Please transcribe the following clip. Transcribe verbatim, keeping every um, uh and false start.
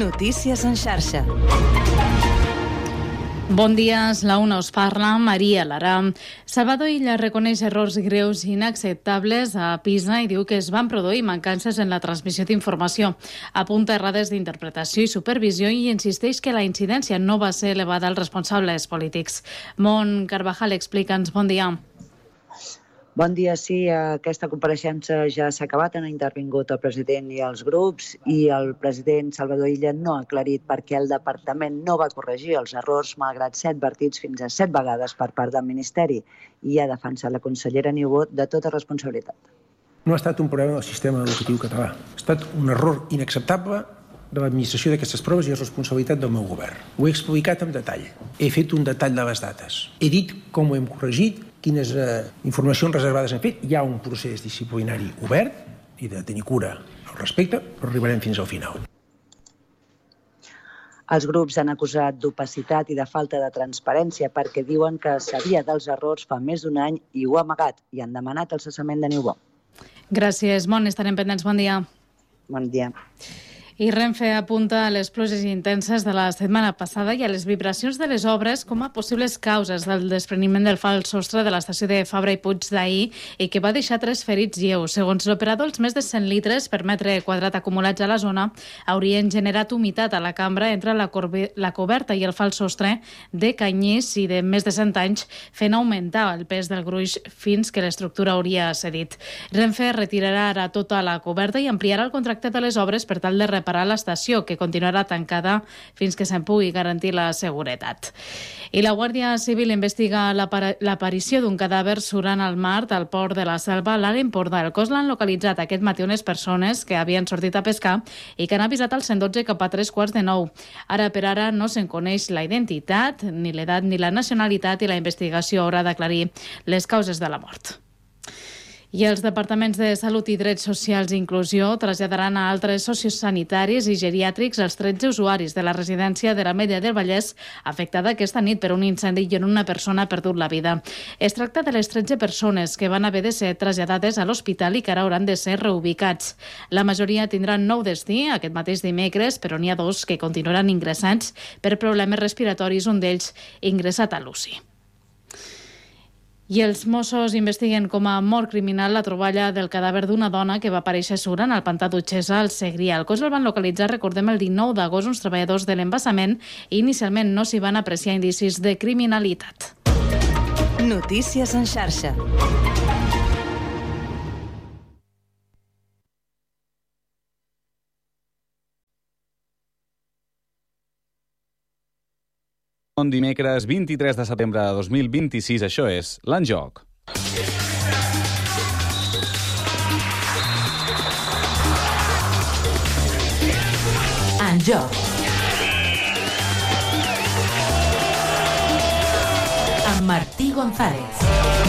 Notícies en xarxa. Bon dia, és la una, us parla Maria Lara. Salvador Illa reconeix errors greus i inacceptables a PISA i diu que es van produir mancances en la transmissió d'informació. Apunta errades d'interpretació i supervisió i insisteix que la incidència no va ser elevada als responsables polítics. Mon Carvajal, explica'ns. Bon dia. Bon dia, sí, aquesta compareixença ja s'ha acabat, han intervingut el president i els grups i el president Salvador Illa no ha aclarit per què el departament no va corregir els errors malgrat ser advertits fins a set vegades per part del Ministeri i ha defensat la consellera Niubó de tota responsabilitat. No ha estat un problema del sistema educatiu català, ha estat un error inacceptable de l'administració d'aquestes proves i és responsabilitat del meu govern. Ho he explicat en detall, he fet un detall de les dates, he dit com ho hem corregit, quines eh, informacions reservades hem fet. Hi ha un procés disciplinari obert i de tenir cura al respecte, però arribarem fins al final. Els grups han acusat d'opacitat i de falta de transparència perquè diuen que sabia dels errors fa més d'un any i ho ha amagat i han demanat el cessament de Niubó. Gràcies, Mon. Estarem pendents. Bon dia. Bon dia. I Renfe apunta a les pluges intenses de la setmana passada i a les vibracions de les obres com a possibles causes del despreniment del fals sostre de l'estació de Fabra i Puig d'ahir i que va deixar tres ferits lleus. Segons l'operador, els més de cent litres per metre quadrat acumulats a la zona haurien generat humitat a la cambra entre la, la coberta i el fals sostre de canyís i de més de cent anys, fent augmentar el pes del gruix fins que l'estructura hauria cedit. Renfe retirarà ara tota la coberta i ampliarà el contracte de les obres per tal de reparar a l'estació, que continuarà tancada fins que se'n pugui garantir la seguretat. I la Guàrdia Civil investiga l'aparició d'un cadàver surant al mar al port de la Selva, a l'Alt Empordà. El cos l'han localitzat aquest matí unes persones que havien sortit a pescar i que han avisat al cent dotze cap a tres quarts de nou. Ara per ara no se'n coneix la identitat, ni l'edat ni la nacionalitat i la investigació haurà d'aclarir les causes de la mort. I els departaments de Salut i Drets Socials i Inclusió traslladaran a altres sociosanitaris i geriàtrics els tretze usuaris de la residència de l'Ametlla del Vallès afectada aquesta nit per un incendi i on una persona ha perdut la vida. Es tracta de les tretze persones que van haver de ser traslladades a l'hospital i que ara hauran de ser reubicats. La majoria tindran nou destí aquest mateix dimecres, però n'hi ha dos que continuaran ingressats per problemes respiratoris, un d'ells ingressat a l'U C I. I els Mossos investiguen com a mort criminal la troballa del cadàver d'una dona que va aparèixer surant al pantà d'Utxessa, al Segrià. El cos el van localitzar, recordem, el dinou d'agost, uns treballadors de l'embassament i inicialment no s'hi van apreciar indicis de criminalitat. Notícies en xarxa. Bon dimecres vint-i-tres de setembre de dos mil vint-i-sis, això és l'En Joc. En Joc. Amb Martí González.